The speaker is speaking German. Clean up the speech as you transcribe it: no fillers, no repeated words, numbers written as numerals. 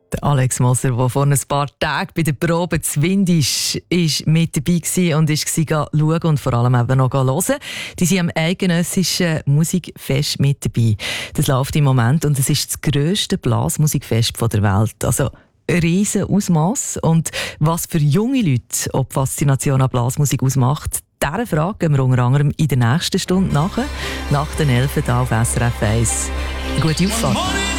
Der Alex Moser, der vor ein paar Tagen bei der Probe zu Windisch ist mit dabei war und schauen und vor allem eben noch hören. Die sind am eidgenössischen Musikfest mit dabei. Das läuft im Moment und es ist das grösste Blasmusikfest der Welt. Also ein riesen Ausmaß. Und was für junge Leute die Faszination an Blasmusik ausmacht, dieser Frage gehen wir unter anderem in der nächsten Stunde nach den 11 Uhr auf SRF 1. Gute Auffahrt.